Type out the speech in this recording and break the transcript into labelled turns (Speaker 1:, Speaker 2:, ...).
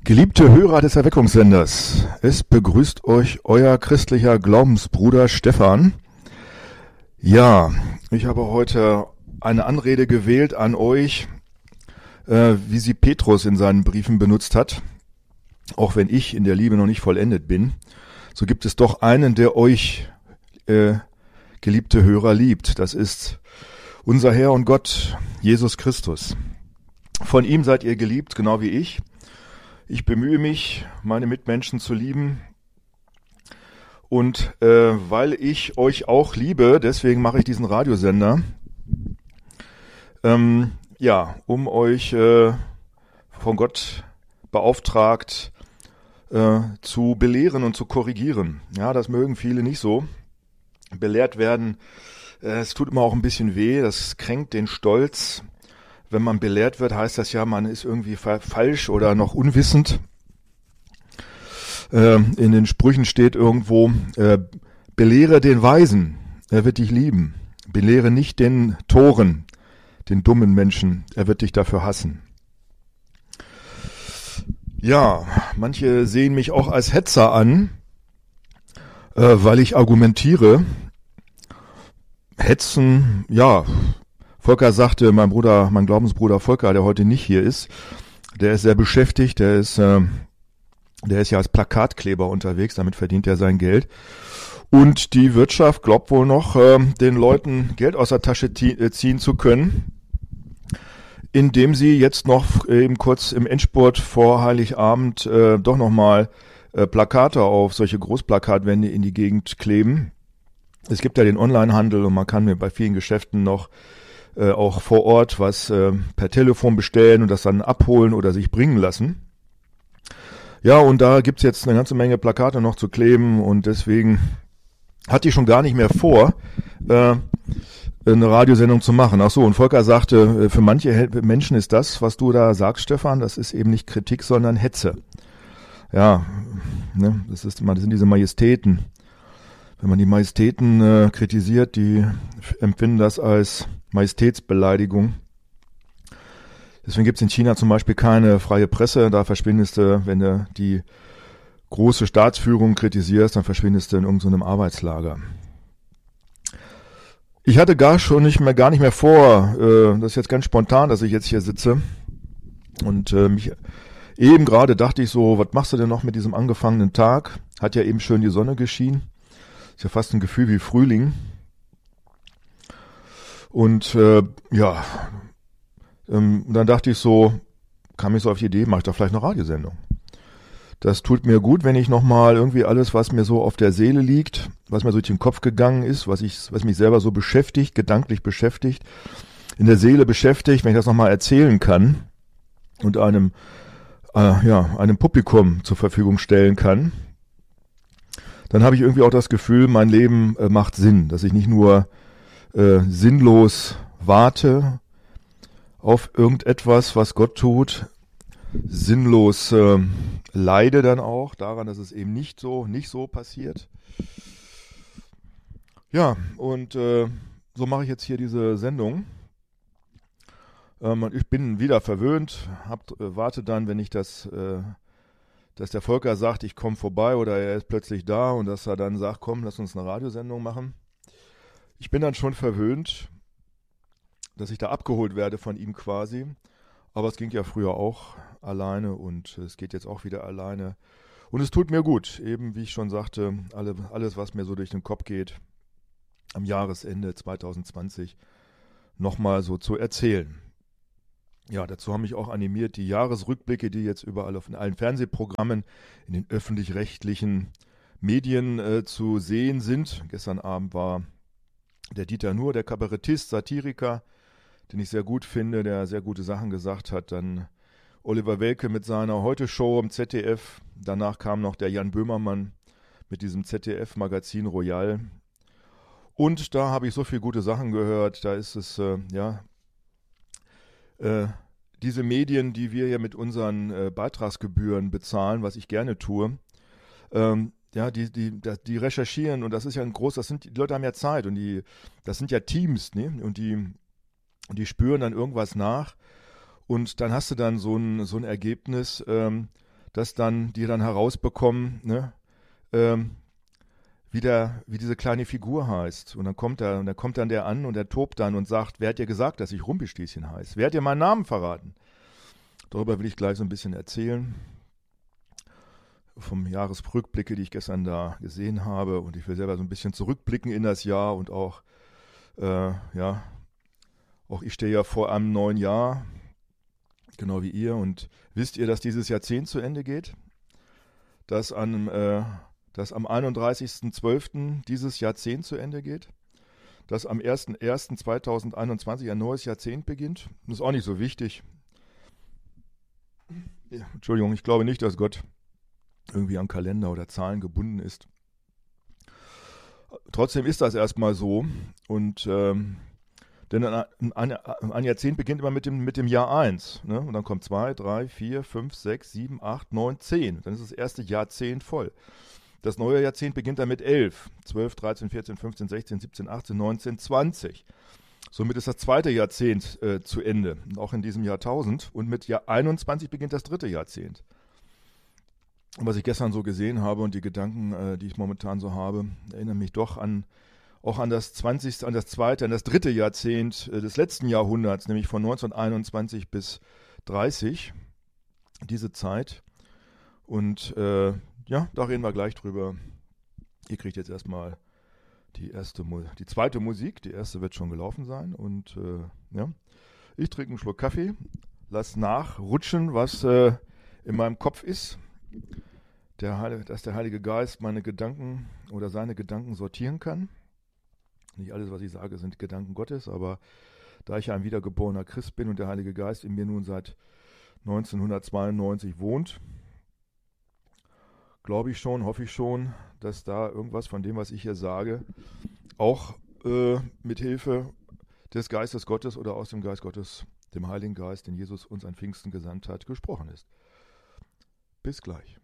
Speaker 1: Geliebte Hörer des Erweckungssenders, es begrüßt euch euer christlicher Glaubensbruder Stefan. Ja, ich habe heute eine Anrede gewählt an euch, wie sie Petrus in seinen Briefen benutzt hat. Auch wenn ich in der Liebe noch nicht vollendet bin, so gibt es doch einen, der euch, geliebte Hörer, liebt. Das ist unser Herr und Gott, Jesus Christus. Von ihm seid ihr geliebt, genau wie ich. Ich bemühe mich, meine Mitmenschen zu lieben und weil ich euch auch liebe, deswegen mache ich diesen Radiosender, um euch von Gott beauftragt zu belehren und zu korrigieren. Ja, das mögen viele nicht so. Belehrt werden, es tut immer auch ein bisschen weh, das kränkt den Stolz. Wenn man belehrt wird, heißt das ja, man ist irgendwie falsch oder noch unwissend. In den Sprüchen steht irgendwo, belehre den Weisen, er wird dich lieben. Belehre nicht den Toren, den dummen Menschen, er wird dich dafür hassen. Ja, manche sehen mich auch als Hetzer an, weil ich argumentiere. Hetzen, ja. Volker sagte, mein Glaubensbruder Volker, der heute nicht hier ist, der ist sehr beschäftigt, der ist ja als Plakatkleber unterwegs, damit verdient er sein Geld. Und die Wirtschaft glaubt wohl noch, den Leuten Geld aus der Tasche ziehen zu können, indem sie jetzt noch eben kurz im Endspurt vor Heiligabend doch nochmal Plakate auf solche Großplakatwände in die Gegend kleben. Es gibt ja den Onlinehandel und man kann mir bei vielen Geschäften noch auch vor Ort was per Telefon bestellen und das dann abholen oder sich bringen lassen. Ja, und da gibt's jetzt eine ganze Menge Plakate noch zu kleben und deswegen hatte ich schon gar nicht mehr vor, eine Radiosendung zu machen. Ach so, und Volker sagte, für manche Menschen ist das, was du da sagst, Stefan, das ist eben nicht Kritik, sondern Hetze. Ja, ne, das sind diese Majestäten. Wenn man die Majestäten kritisiert, die empfinden das als Majestätsbeleidigung. Deswegen gibt es in China zum Beispiel keine freie Presse. Da verschwindest du, wenn du die große Staatsführung kritisierst, dann verschwindest du in irgendeinem Arbeitslager. Ich hatte gar nicht mehr vor, das ist jetzt ganz spontan, dass ich jetzt hier sitze. Und mich eben gerade dachte ich so, was machst du denn noch mit diesem angefangenen Tag? Hat ja eben schön die Sonne geschienen. Ist ja fast ein Gefühl wie Frühling. Und dann dachte ich so, kam ich so auf die Idee, mache ich doch vielleicht eine Radiosendung. Das tut mir gut, wenn ich nochmal irgendwie alles, was mir so auf der Seele liegt, was mir so durch den Kopf gegangen ist, was mich selber so beschäftigt, gedanklich beschäftigt, in der Seele beschäftigt, wenn ich das nochmal erzählen kann und einem Publikum zur Verfügung stellen kann, dann habe ich irgendwie auch das Gefühl, mein Leben macht Sinn, dass ich nicht nur sinnlos warte auf irgendetwas, was Gott tut, sinnlos leide dann auch daran, dass es eben nicht so passiert. Ja, und so mache ich jetzt hier diese Sendung. Ich bin wieder verwöhnt, warte dann, wenn ich dass der Volker sagt, ich komme vorbei oder er ist plötzlich da und dass er dann sagt, komm, lass uns eine Radiosendung machen. Ich bin dann schon verwöhnt, dass ich da abgeholt werde von ihm quasi. Aber es ging ja früher auch alleine und es geht jetzt auch wieder alleine. Und es tut mir gut, eben wie ich schon sagte, alles, was mir so durch den Kopf geht, am Jahresende 2020 nochmal so zu erzählen. Ja, dazu haben mich auch animiert die Jahresrückblicke, die jetzt überall in allen Fernsehprogrammen, in den öffentlich-rechtlichen Medien zu sehen sind. Gestern Abend war der Dieter Nuhr, der Kabarettist, Satiriker, den ich sehr gut finde, der sehr gute Sachen gesagt hat. Dann Oliver Welke mit seiner Heute-Show im ZDF. Danach kam noch der Jan Böhmermann mit diesem ZDF-Magazin Royal. Und da habe ich so viele gute Sachen gehört. Da ist es, diese Medien, die wir ja mit unseren Beitragsgebühren bezahlen, was ich gerne tue, die recherchieren und das ist ja die Leute haben ja Zeit und das sind ja Teams, ne? Und die spüren dann irgendwas nach und dann hast du dann so ein Ergebnis, dass die dann herausbekommen, ne, wie diese kleine Figur heißt. Und dann kommt dann der an und der tobt dann und sagt, wer hat dir gesagt, dass ich Rumpelstilzchen heiße? Wer hat dir meinen Namen verraten? Darüber will ich gleich so ein bisschen erzählen. Vom Jahresrückblicke, die ich gestern da gesehen habe. Und ich will selber so ein bisschen zurückblicken in das Jahr und auch, auch ich stehe ja vor einem neuen Jahr, genau wie ihr. Und wisst ihr, dass dieses Jahrzehnt zu Ende geht? Dass am 31.12. dieses Jahrzehnt zu Ende geht? Dass am 1.1.2021 ein neues Jahrzehnt beginnt? Das ist auch nicht so wichtig. Ja, Entschuldigung, ich glaube nicht, dass Gott irgendwie an Kalender oder Zahlen gebunden ist. Trotzdem ist das erstmal so. Und denn ein Jahrzehnt beginnt immer mit dem Jahr 1. Ne? Und dann kommt 2, 3, 4, 5, 6, 7, 8, 9, 10. Dann ist das erste Jahrzehnt voll. Das neue Jahrzehnt beginnt dann mit 11, 12, 13, 14, 15, 16, 17, 18, 19, 20. Somit ist das zweite Jahrzehnt zu Ende, auch in diesem Jahrtausend. Und mit Jahr 21 beginnt das dritte Jahrzehnt. Und was ich gestern so gesehen habe und die Gedanken, die ich momentan so habe, erinnern mich doch auch an das dritte Jahrzehnt des letzten Jahrhunderts, nämlich von 1921 bis 30, diese Zeit. Und da reden wir gleich drüber. Ihr kriegt jetzt erstmal die zweite Musik. Die erste wird schon gelaufen sein. Und ich trinke einen Schluck Kaffee, lass nachrutschen, was in meinem Kopf ist. Dass der Heilige Geist meine Gedanken oder seine Gedanken sortieren kann. Nicht alles, was ich sage, sind Gedanken Gottes, aber da ich ja ein wiedergeborener Christ bin und der Heilige Geist in mir nun seit 1992 wohnt, glaube ich schon, hoffe ich schon, dass da irgendwas von dem, was ich hier sage, auch mit Hilfe des Geistes Gottes oder aus dem Geist Gottes, dem Heiligen Geist, den Jesus uns an Pfingsten gesandt hat, gesprochen ist. Bis gleich.